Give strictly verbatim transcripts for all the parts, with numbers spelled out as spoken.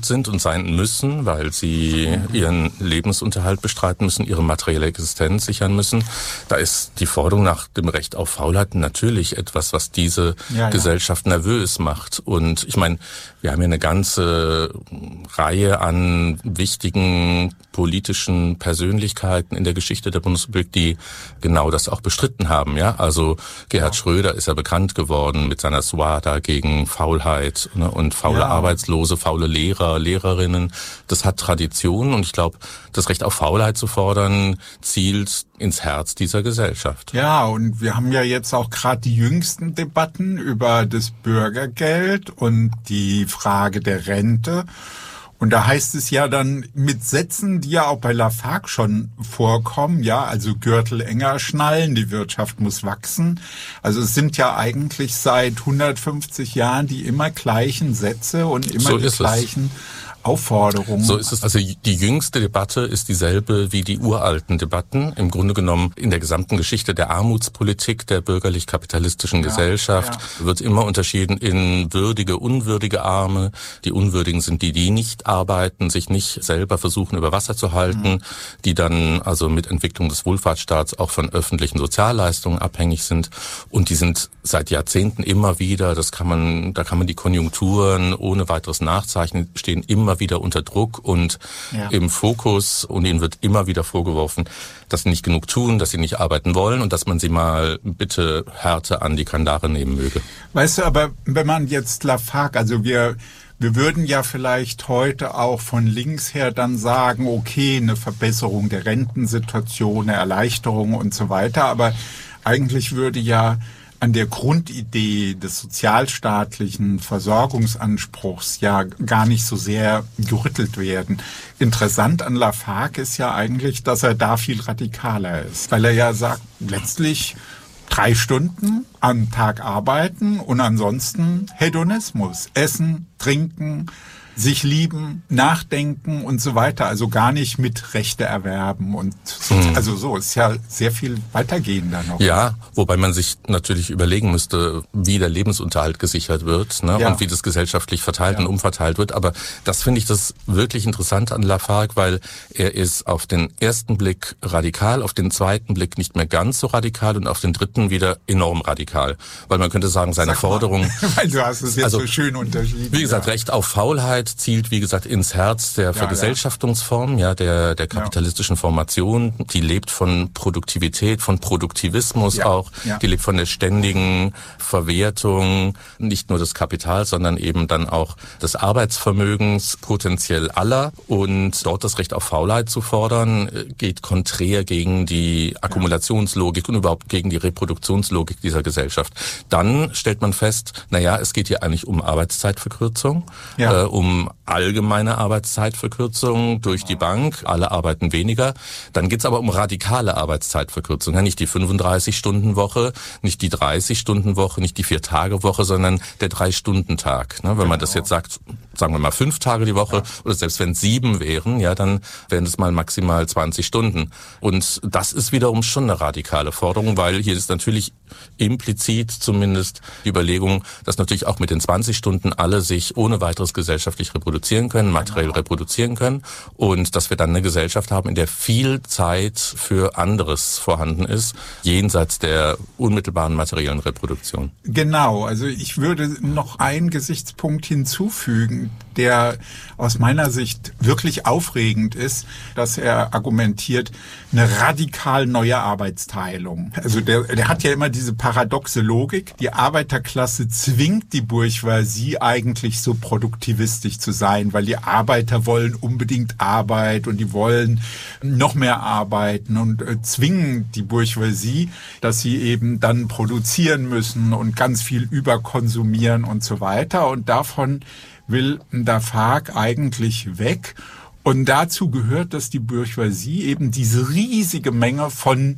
bedroht sind und sein müssen, weil sie ihren Lebensunterhalt bestreiten müssen, ihre materielle Existenz sichern müssen. Da ist die Forderung nach dem Recht auf Faulheit natürlich etwas, was diese ja, Gesellschaft ja. nervös macht. Und ich meine, wir haben ja eine ganze Reihe an wichtigen politischen Persönlichkeiten in der Geschichte der Bundesrepublik, die genau das auch bestritten haben. Ja, also Gerhard ja. Schröder ist ja bekannt geworden mit seiner Suada gegen Faulheit, ne, und faule ja. Arbeitslose, faule Lehrer, Lehrerinnen. Das hat Tradition und ich glaube, das Recht auf Faulheit zu fordern, zielt ins Herz dieser Gesellschaft. Ja, und wir haben ja jetzt auch gerade die jüngsten Debatten über das Bürgergeld und die Frage der Rente. Und da heißt es ja dann mit Sätzen, die ja auch bei Lafargue schon vorkommen, ja, also Gürtel enger schnallen, die Wirtschaft muss wachsen. Also es sind ja eigentlich seit hundertfünfzig Jahren die immer gleichen Sätze und immer so die gleichen Aufforderungen. So ist es. Also die jüngste Debatte ist dieselbe wie die uralten Debatten. Im Grunde genommen in der gesamten Geschichte der Armutspolitik der bürgerlich-kapitalistischen ja, Gesellschaft ja. wird immer unterschieden in würdige, unwürdige Arme. Die Unwürdigen sind die, die nicht arbeiten, sich nicht selber versuchen über Wasser zu halten, mhm. die dann also mit Entwicklung des Wohlfahrtsstaats auch von öffentlichen Sozialleistungen abhängig sind. Und die sind seit Jahrzehnten immer wieder, das kann man, da kann man die Konjunkturen ohne weiteres nachzeichnen, stehen immer wieder unter Druck und ja. im Fokus, und ihnen wird immer wieder vorgeworfen, dass sie nicht genug tun, dass sie nicht arbeiten wollen und dass man sie mal bitte Härte an die Kandare nehmen möge. Weißt du, aber wenn man jetzt Lafargue, also wir wir würden ja vielleicht heute auch von links her dann sagen, okay, eine Verbesserung der Rentensituation, eine Erleichterung und so weiter, aber eigentlich würde ja an der Grundidee des sozialstaatlichen Versorgungsanspruchs ja gar nicht so sehr gerüttelt werden. Interessant an Lafargue ist ja eigentlich, dass er da viel radikaler ist, weil er ja sagt, letztlich drei Stunden am Tag arbeiten und ansonsten Hedonismus, essen, trinken, sich lieben, nachdenken und so weiter. Also gar nicht mit Rechte erwerben und so. Hm. Also so ist ja sehr viel weitergehender noch. Ja, wobei man sich natürlich überlegen müsste, wie der Lebensunterhalt gesichert wird, ne, ja. und wie das gesellschaftlich verteilt ja. und umverteilt wird. Aber das finde ich das wirklich interessant an Lafargue, weil er ist auf den ersten Blick radikal, auf den zweiten Blick nicht mehr ganz so radikal und auf den dritten wieder enorm radikal. Weil man könnte sagen, seine Sag Forderung... Weil du hast es jetzt also, so schön unterschieden. Wie gesagt, ja. Recht auf Faulheit zielt, wie gesagt, ins Herz der ja, Vergesellschaftungsform, ja, der, der kapitalistischen ja. Formation. Die lebt von Produktivität, von Produktivismus ja. auch. Ja. Die lebt von der ständigen Verwertung, nicht nur des Kapitals, sondern eben dann auch des Arbeitsvermögens, potenziell aller. Und dort das Recht auf Faulheit zu fordern, geht konträr gegen die Akkumulationslogik und überhaupt gegen die Reproduktionslogik dieser Gesellschaft. Dann stellt man fest, naja, es geht hier eigentlich um Arbeitszeitverkürzung, ja. äh, um allgemeine Arbeitszeitverkürzung durch die Bank, alle arbeiten weniger. Dann geht's aber um radikale Arbeitszeitverkürzung. Ja, nicht die fünfunddreißig-Stunden-Woche, nicht die dreißig-Stunden-Woche, nicht die Vier-Tage-Woche, sondern der Drei-Stunden-Tag. Ne, wenn genau. man das jetzt sagt, sagen wir mal fünf Tage die Woche ja. oder selbst wenn es sieben wären, ja, dann wären es mal maximal zwanzig Stunden. Und das ist wiederum schon eine radikale Forderung, weil hier ist natürlich implizit zumindest die Überlegung, dass natürlich auch mit den zwanzig Stunden alle sich ohne weiteres gesellschaftlich reproduzieren können, materiell genau. reproduzieren können und dass wir dann eine Gesellschaft haben, in der viel Zeit für anderes vorhanden ist, jenseits der unmittelbaren materiellen Reproduktion. Genau, also ich würde noch einen Gesichtspunkt hinzufügen, der aus meiner Sicht wirklich aufregend ist, dass er argumentiert, eine radikal neue Arbeitsteilung. Also der, der hat ja immer diese paradoxe Logik, die Arbeiterklasse zwingt die Bourgeoisie eigentlich so produktivistisch zu sein, weil die Arbeiter wollen unbedingt Arbeit und die wollen noch mehr arbeiten und äh, zwingen die Bourgeoisie, dass sie eben dann produzieren müssen und ganz viel überkonsumieren und so weiter. Und davon will Lafargue eigentlich weg. Und dazu gehört, dass die Bourgeoisie eben diese riesige Menge von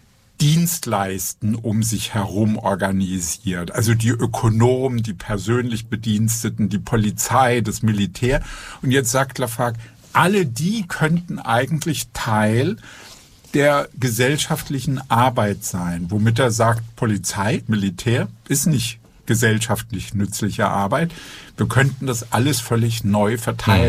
Dienstleisten um sich herum organisiert. Also die Ökonomen, die persönlich Bediensteten, die Polizei, das Militär. Und jetzt sagt Lafargue, alle die könnten eigentlich Teil der gesellschaftlichen Arbeit sein. Womit er sagt, Polizei, Militär ist nicht gesellschaftlich nützliche Arbeit. Wir könnten das alles völlig neu verteilen.